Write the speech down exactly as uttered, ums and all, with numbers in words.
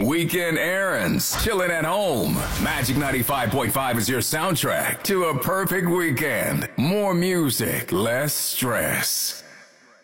weekend errands, chilling at home. Magic ninety-five point five is your soundtrack to a perfect weekend. More music, less stress.